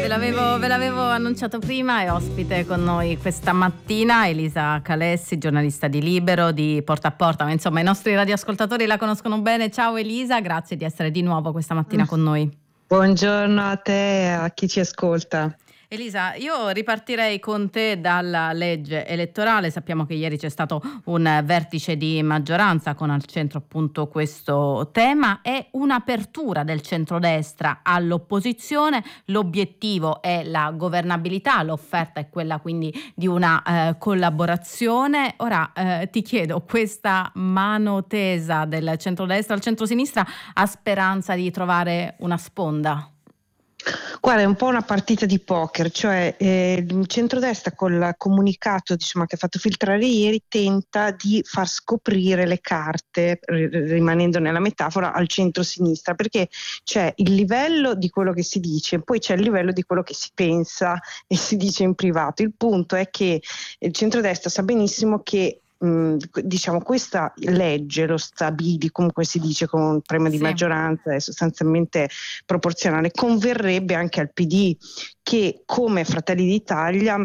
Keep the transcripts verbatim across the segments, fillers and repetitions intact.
Ve l'avevo, ve l'avevo annunciato prima, è ospite con noi questa mattina Elisa Calessi, giornalista di Libero, di Porta a Porta, ma insomma i nostri radioascoltatori la conoscono bene. Ciao Elisa, grazie di essere di nuovo questa mattina con noi. Buongiorno a te e a chi ci ascolta. Elisa, io ripartirei con te dalla legge elettorale. Sappiamo che ieri c'è stato un vertice di maggioranza con al centro appunto questo tema e un'apertura del centrodestra all'opposizione. L'obiettivo è la governabilità, l'offerta è quella quindi di una eh, collaborazione. Ora eh, ti chiedo, questa mano tesa del centrodestra al centrosinistra ha speranza di trovare una sponda? Guarda, è un po' una partita di poker, cioè eh, il centrodestra col comunicato diciamo, che ha fatto filtrare ieri tenta di far scoprire le carte, r- rimanendo nella metafora, al centrosinistra, perché c'è il livello di quello che si dice, poi c'è il livello di quello che si pensa e si dice in privato. Il punto è che il centrodestra sa benissimo che diciamo questa legge, lo stabili comunque si dice con un premio di sì. maggioranza è sostanzialmente proporzionale, converrebbe anche al P D che come Fratelli d'Italia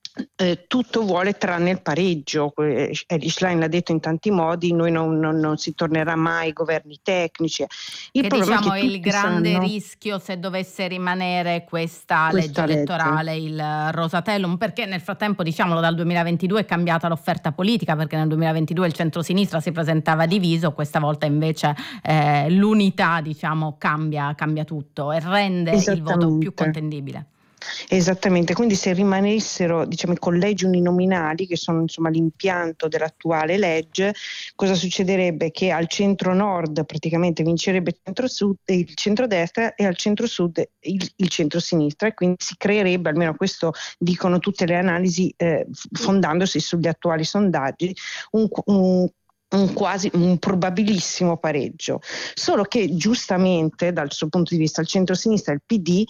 Eh, tutto vuole tranne il pareggio. eh, Elly Schlein l'ha detto in tanti modi, noi non, non, non si tornerà mai ai governi tecnici. Il che diciamo è che il grande sanno... rischio se dovesse rimanere questa, questa legge legge. elettorale, il Rosatellum, perché nel frattempo diciamolo dal duemilaventidue è cambiata l'offerta politica, perché nel duemilaventidue il centrosinistra si presentava diviso, questa volta invece eh, l'unità diciamo cambia, cambia tutto e rende il voto più contendibile. Esattamente, quindi se rimanessero diciamo i collegi uninominali, che sono insomma l'impianto dell'attuale legge, cosa succederebbe? Che al centro-nord praticamente vincerebbe il centro-sud, il centrodestra e al centro-sud il, il centro-sinistra, e quindi si creerebbe, almeno questo dicono tutte le analisi eh, fondandosi sugli attuali sondaggi, un, un un quasi un probabilissimo pareggio, solo che giustamente dal suo punto di vista il centro-sinistra e il P D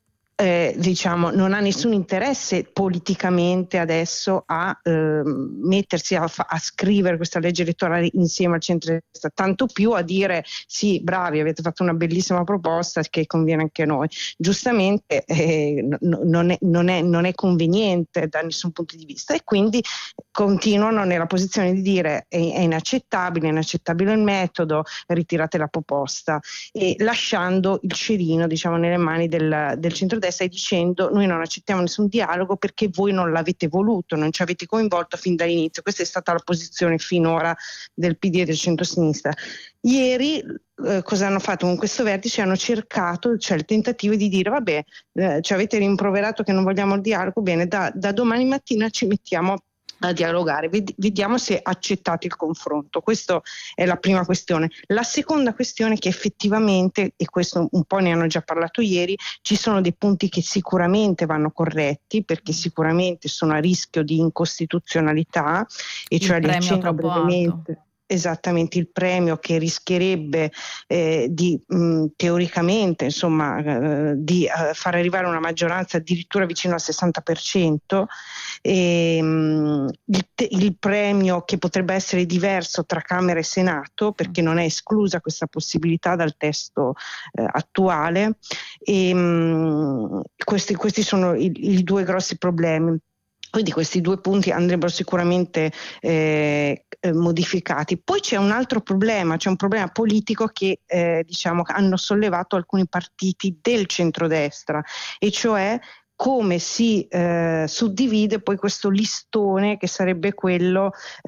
Eh, diciamo non ha nessun interesse politicamente adesso a eh, mettersi a, fa- a scrivere questa legge elettorale insieme al centro-destra, tanto più a dire sì, bravi, avete fatto una bellissima proposta che conviene anche a noi. Giustamente eh, n- non, è, non, è, non è conveniente da nessun punto di vista, e quindi continuano nella posizione di dire è, è inaccettabile, è inaccettabile il metodo, ritirate la proposta, e lasciando il cerino diciamo nelle mani del, del centro stai dicendo noi non accettiamo nessun dialogo perché voi non l'avete voluto, non ci avete coinvolto fin dall'inizio. Questa è stata la posizione finora del P D e del centrosinistra. Ieri eh, cosa hanno fatto con questo vertice? Hanno cercato, cioè il tentativo di dire vabbè eh, ci avete rimproverato che non vogliamo il dialogo, bene, da, da domani mattina ci mettiamo a dialogare, vediamo se accettate il confronto. Questa è la prima questione. La seconda questione è che effettivamente, e questo un po' ne hanno già parlato ieri, ci sono dei punti che sicuramente vanno corretti, perché sicuramente sono a rischio di incostituzionalità, e cioè li accenno brevemente. Alto. Esattamente, il premio che rischierebbe eh, di mh, teoricamente insomma eh, di uh, far arrivare una maggioranza addirittura vicino al sessanta per cento, e, mh, il, te- il premio che potrebbe essere diverso tra Camera e Senato, perché non è esclusa questa possibilità dal testo eh, attuale, e mh, questi, questi sono i, i due grossi problemi. Quindi questi due punti andrebbero sicuramente eh, modificati. Poi c'è un altro problema, c'è un problema politico che eh, diciamo hanno sollevato alcuni partiti del centrodestra, e cioè come si eh, suddivide poi questo listone che sarebbe quello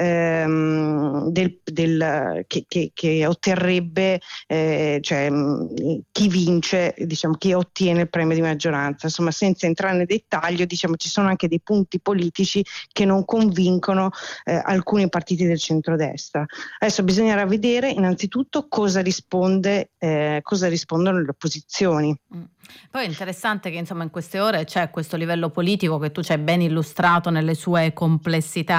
ehm, del, del, che, che, che otterrebbe eh, cioè mh, chi vince, diciamo chi ottiene il premio di maggioranza. Insomma, senza entrare nel dettaglio, diciamo ci sono anche dei punti politici che non convincono eh, alcuni partiti del centrodestra. Adesso bisognerà vedere innanzitutto cosa risponde eh, cosa rispondono le opposizioni. Mm. Poi è interessante che insomma in queste ore c'è questo livello politico che tu ci hai ben illustrato nelle sue complessità